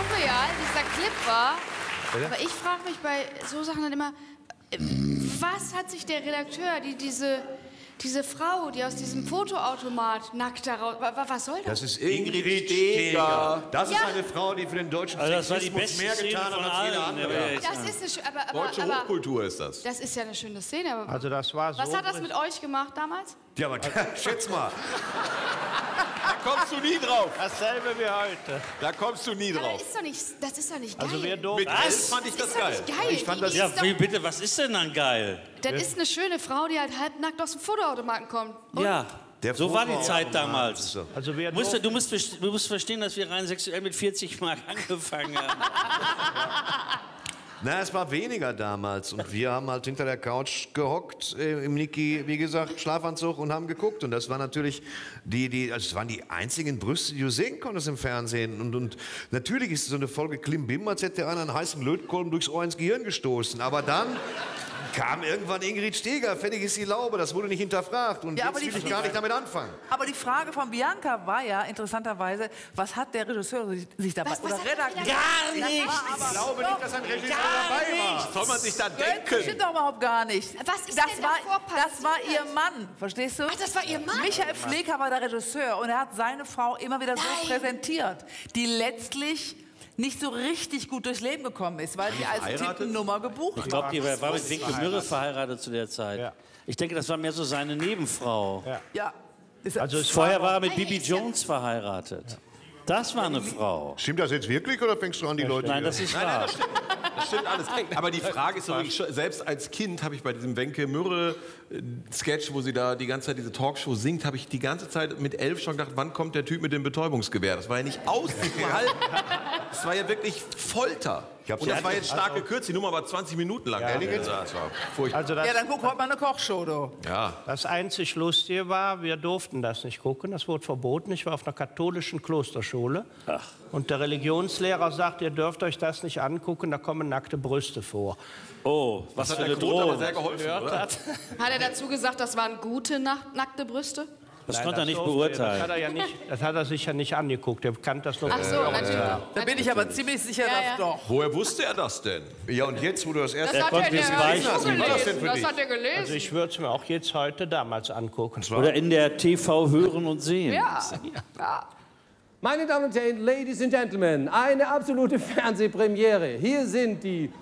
surreal dieser Clip war. Aber ich frage mich bei so Sachen dann immer, was hat sich der Redakteur, diese Frau, die aus diesem Fotoautomat nackt daraus... Was soll das? Das ist Ingrid Steeger. Das ist eine Frau, die für den deutschen Sexismus mehr getan hat als jeder andere. Das ist eine, Deutsche Hochkultur ist das. Das ist ja eine schöne Szene. Aber Also das war so. was hat das mit euch gemacht damals? Ja, aber schätz mal. Da kommst du nie drauf. Dasselbe wie heute. Da kommst du nie Aber drauf. das ist doch nicht geil. Also wir durften. Mit 11 fand ich das ist doch geil. nicht geil. Ich fand das Ja, wie bitte, was ist denn dann geil? Das ist eine schöne Frau, die halt halbnackt aus dem Fotoautomaten kommt. Und Ja, Der so war die Fotoautomat Zeit damals. Also wir Du musst verstehen, dass wir rein sexuell mit 40 Mark angefangen haben. Na, es war weniger damals und wir haben halt hinter der Couch gehockt, im Niki, wie gesagt, Schlafanzug und haben geguckt und das war natürlich also es waren die einzigen Brüste, die du sehen konntest im Fernsehen und natürlich ist so eine Folge Klimbim, als hätte einer einen heißen Lötkolben durchs Ohr ins Gehirn gestoßen, aber dann kam irgendwann Ingrid Steeger, fertig ist die Laube, das wurde nicht hinterfragt und jetzt will ich gar nicht damit anfangen. Aber die Frage von Bianca war ja interessanterweise, was hat der Regisseur sich dabei oder Redakteur? Gar nicht! Ich glaube nicht, dass ein Regisseur dabei war. Soll man sich da Das denken? stimmt doch überhaupt gar nicht. Was ist das denn war, davor das war passiert? ihr Mann, verstehst du? Ach, das war ihr Mann? Michael Pfleger war der Regisseur und er hat seine Frau immer wieder so Nein. präsentiert, die letztlich nicht so richtig gut durchs Leben gekommen ist, weil die als Tippennummer gebucht Ich glaube, die war mit Winke Mürre verheiratet zu der Zeit. Ja. Ich denke, das war mehr so seine Nebenfrau. Ja. Also es Vorher war er mit Nein, Bibi ist ja- Jones verheiratet. Das war eine Frau. Stimmt das jetzt wirklich oder fängst du an, die Leute... Nein, das ist wahr. Das stimmt alles. Aber die Frage ist so, selbst als Kind habe ich bei diesem Wenke Mürre Sketch, wo sie da die ganze Zeit diese Talkshow singt, habe ich die ganze Zeit mit 11 schon gedacht, wann kommt der Typ mit dem Betäubungsgewehr? Das war ja nicht auszuhalten. Das war ja wirklich Folter. Und das war jetzt stark gekürzt. Die Nummer war 20 Minuten lang. Ja, Das war furchtbar. Also Ja, dann guck heute mal eine Kochshow, du. Ja. das einzig Lustige war, wir durften das nicht gucken, das wurde verboten. Ich war auf einer katholischen Klosterschule und der Religionslehrer sagt, ihr dürft euch das nicht angucken, da kommen nackte Brüste vor. Oh, was Das für hat eine der Quote aber Drohung. sehr geholfen, oder? Hat er dazu gesagt, das waren gute nackte Brüste? Das Nein, konnte er nicht durfte beurteilen. Das hat er sich ja nicht angeguckt, er kannte das nur. Ach so, natürlich. Da bin ich aber ziemlich sicher, Ja, dass ja. doch. Woher wusste er das denn? Ja, und jetzt, wo du das erste... Das hat er konnte in es der beichten. Hörbuch Wie war das denn gelesen. für Das dich? hat er gelesen. Also ich würde es mir auch jetzt heute damals angucken. Oder in der TV hören und sehen. Ja. Meine Damen und Herren, Ladies and Gentlemen, eine absolute Fernsehpremiere. Hier sind die